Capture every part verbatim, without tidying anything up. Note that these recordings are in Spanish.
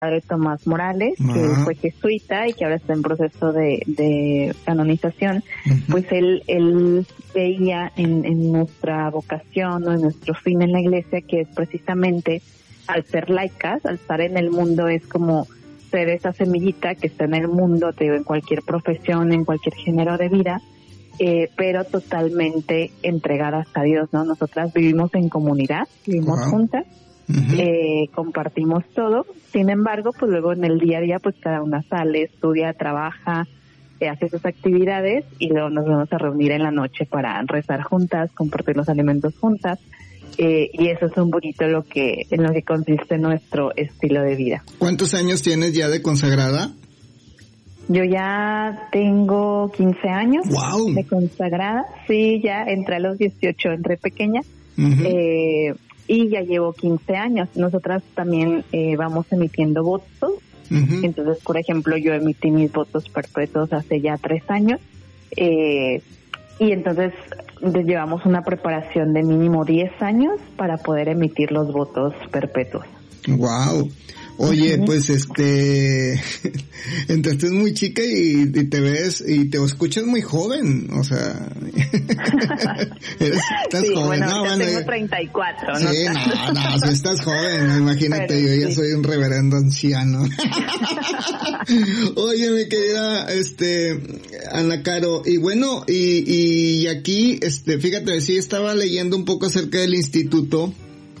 padre Tomás Morales, Ajá. que fue jesuita y que ahora está en proceso de, de canonización. Uh-huh. Pues él, él veía en, en nuestra vocación o en nuestro fin en la iglesia, que es precisamente al ser laicas, al estar en el mundo, es como ser esa semillita que está en el mundo, te digo, en cualquier profesión, en cualquier género de vida, eh, pero totalmente entregadas a Dios, ¿no? Nosotras vivimos en comunidad, vivimos uh-huh. juntas, uh-huh. eh, compartimos todo. Sin embargo, pues luego en el día a día, pues cada una sale, estudia, trabaja, eh, hace sus actividades y luego nos vamos a reunir en la noche para rezar juntas, compartir los alimentos juntas. Eh, y eso es un poquito lo que en lo que consiste nuestro estilo de vida. ¿Cuántos años tienes ya de consagrada? Yo ya tengo quince años wow. de consagrada. Sí, ya entré a los dieciocho, entré pequeña. Uh-huh. Eh, y ya llevo quince años. Nosotras también eh, vamos emitiendo votos. Uh-huh. Entonces, por ejemplo, yo emití mis votos perpetuos hace ya tres años. Eh, y entonces llevamos una preparación de mínimo diez años para poder emitir los votos perpetuos. Wow. Oye, uh-huh. pues este, entraste muy chica y, y te ves y te escuchas muy joven, o sea, eres, estás sí, joven. Bueno, no, ya bueno, tengo treinta y cuatro, ¿no? Sí, no, no, si estás joven, imagínate, pero, yo sí. ya soy un reverendo anciano. Oye, mi querida, este, Ana Caro, y bueno, y, y aquí, este, fíjate, sí estaba leyendo un poco acerca del instituto,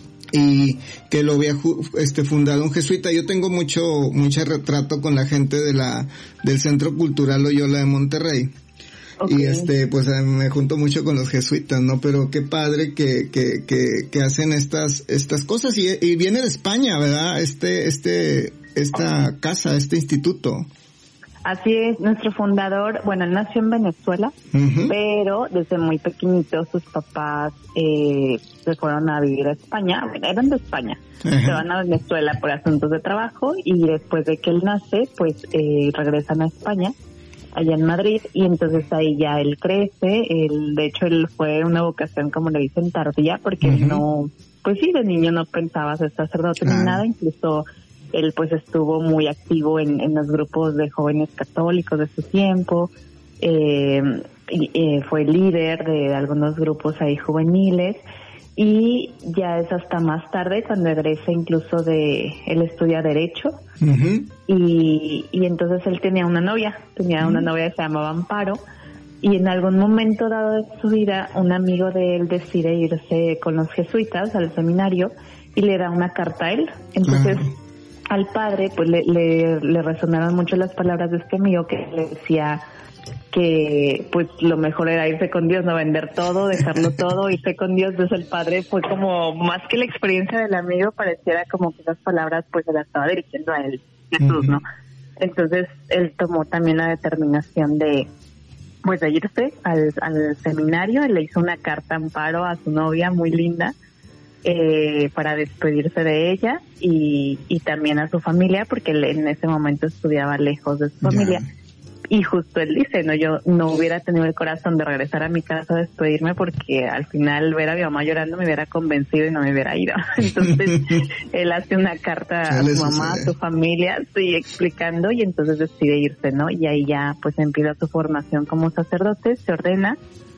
y que lo había este fundado un jesuita. Yo tengo mucho mucho retrato con la gente de la del Centro Cultural Loyola de Monterrey. Okay. Y este pues me junto mucho con los jesuitas, ¿no? Pero qué padre que que que que hacen estas estas cosas y, y viene de España, ¿verdad? Este este esta casa, este instituto. Así es, nuestro fundador, bueno, él nació en Venezuela, uh-huh. pero desde muy pequeñito sus papás eh, se fueron a vivir a España, bueno, eran de España, uh-huh. se van a Venezuela por asuntos de trabajo y después de que él nace, pues eh, regresan a España, allá en Madrid, y entonces ahí ya él crece, él, de hecho él fue una vocación, como le dicen, tardía, porque uh-huh. no, pues sí, de niño no pensaba ser sacerdote uh-huh. ni nada, incluso él pues estuvo muy activo en, en los grupos de jóvenes católicos de su tiempo, eh, y, eh, fue líder de algunos grupos ahí juveniles, y ya es hasta más tarde cuando egresa incluso de, él estudia Derecho, uh-huh. y, y entonces él tenía una novia, tenía uh-huh. una novia que se llamaba Amparo, y en algún momento dado de su vida, un amigo de él decide irse con los jesuitas al seminario, y le da una carta a él, entonces uh-huh. al padre pues le, le, le resonaron mucho las palabras de este amigo que le decía que pues lo mejor era irse con Dios, no vender todo, dejarlo todo, irse con Dios. Entonces el padre fue como, más que la experiencia del amigo, pareciera como que esas palabras pues se las estaba dirigiendo a él, Jesús, ¿no? Entonces él tomó también la determinación de pues de irse al, al seminario, él le hizo una carta amparo a su novia muy linda, Eh, para despedirse de ella y, y también a su familia, porque él en ese momento estudiaba lejos de su familia. Yeah. Y justo él dice, no, yo no hubiera tenido el corazón de regresar a mi casa a despedirme porque al final ver a mi mamá llorando me hubiera convencido y no me hubiera ido. Entonces él hace una carta a su mamá, a su familia, sí, explicando, y entonces decide irse, ¿no? Y ahí ya pues empieza su formación como sacerdote, se ordena.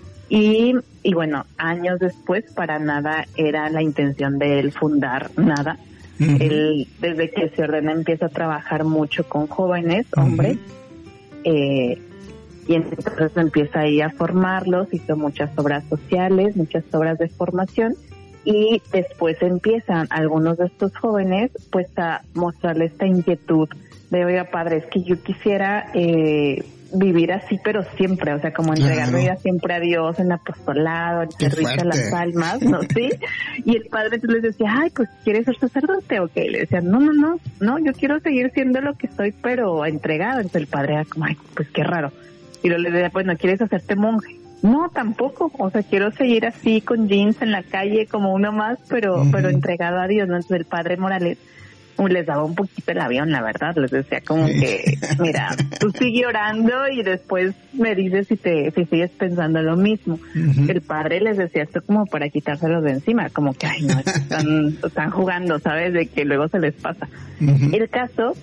Y, y bueno, años después, para nada era la intención de él fundar nada. Uh-huh. Él, desde que se ordena, empieza a trabajar mucho con jóvenes, hombres, uh-huh. eh, y entonces empieza ahí a formarlos, hizo muchas obras sociales, muchas obras de formación, y después empiezan algunos de estos jóvenes pues a mostrarle esta inquietud de, oiga, padre, es que yo quisiera eh, vivir así, pero siempre, o sea, como entregar mi vida siempre a Dios, en apostolado, en servicio a las almas, ¿no? Sí. Y el padre entonces les decía, ay, pues, ¿quieres ser sacerdote? O que le decían, no, no, no, no, yo quiero seguir siendo lo que soy, pero entregado. Entonces el padre era como, ay, pues qué raro. Y luego le decía, pues, ¿no quieres hacerte monje? No, tampoco, o sea, quiero seguir así con jeans en la calle como uno más, pero, uh-huh. pero entregado a Dios, ¿no? Entonces el padre Morales les daba un poquito el avión, la verdad. Les decía como que, mira, tú sigue orando y después me dices si te si sigues pensando lo mismo. Uh-huh. El padre les decía esto como para quitárselos de encima, como que, ay, no, están, están jugando, ¿sabes? De que luego se les pasa. Uh-huh. El caso